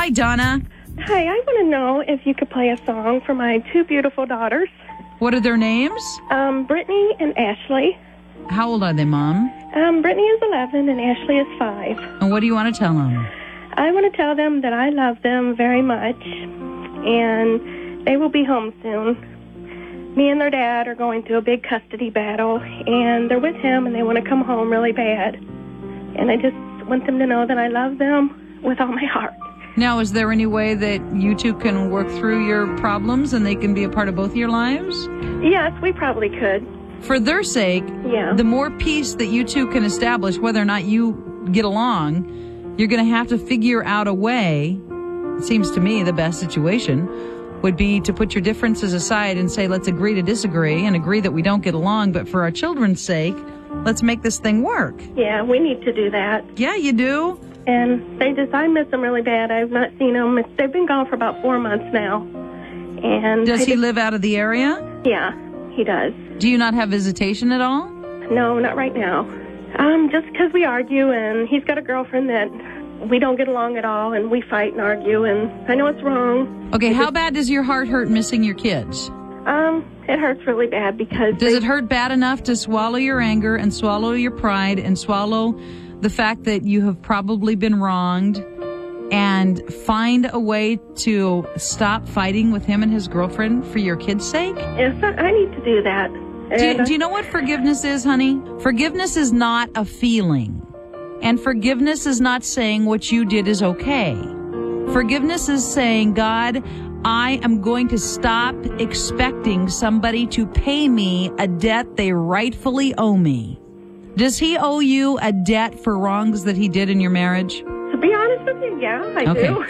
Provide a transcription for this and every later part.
Hi, Donna. Hi, I want to know if you could play a song for my two beautiful daughters, What are their names? Brittany and Ashley. How old are they, Mom? Brittany is 11 and Ashley is 5. And what do you want to tell them? I want to tell them that I love them very much, and they will be home soon. Me and their dad are going through a big custody battle, and they're with him, and they want to come home really bad. And I just want them to know that I love them with all my heart. Now, is there any way that you two can work through your problems and they can be a part of both your lives? Yes, we probably could. For their sake, the more peace that you two can establish, whether or not you get along, you're going to have to figure out a way. It seems to me the best situation would be to put your differences aside and say, let's agree to disagree and agree that we don't get along, but for our children's sake, let's make this thing work. Yeah, we need to do that. Yeah, you do. And I miss them really bad. I've not seen them. They've been gone for about 4 months now. And does he live out of the area? Yeah, he does. Do you not have visitation at all? No, not right now. Just because we argue, and he's got a girlfriend that we don't get along at all, and we fight and argue, and I know it's wrong. Okay, how bad does your heart hurt missing your kids? It hurts really bad because... Does it hurt bad enough to swallow your anger and swallow your pride and swallow the fact that you have probably been wronged and find a way to stop fighting with him and his girlfriend for your kids' sake? Yes, I need to do that. Do you know what forgiveness is, honey? Forgiveness is not a feeling. And forgiveness is not saying what you did is okay. Forgiveness is saying, God, I am going to stop expecting somebody to pay me a debt they rightfully owe me. Does he owe you a debt for wrongs that he did in your marriage? To be honest with you, yeah, I do.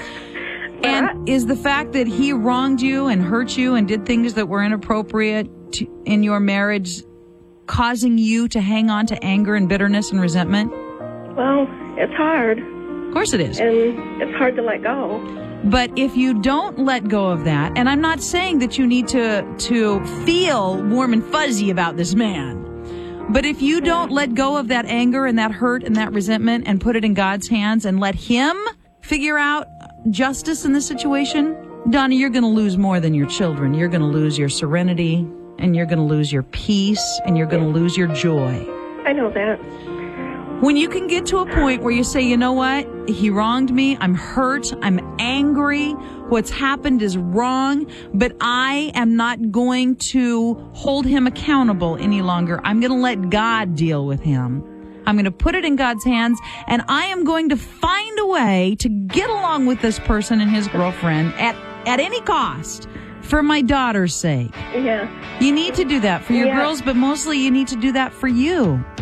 And is the fact that he wronged you and hurt you and did things that were inappropriate in your marriage causing you to hang on to anger and bitterness and resentment? Well, it's hard. Of course it is. And it's hard to let go. But if you don't let go of that, and I'm not saying that you need to feel warm and fuzzy about this man, but if you don't let go of that anger and that hurt and that resentment and put it in God's hands and let him figure out justice in this situation, Donna, you're going to lose more than your children. You're going to lose your serenity, and you're going to lose your peace, and you're going to lose your joy. I know that. When you can get to a point where you say, you know what, he wronged me, I'm hurt, I'm angry, what's happened is wrong, but I am not going to hold him accountable any longer. I'm going to let God deal with him. I'm going to put it in God's hands, and I am going to find a way to get along with this person and his girlfriend at any cost for my daughter's sake. Yeah. You need to do that for your girls, but mostly you need to do that for you.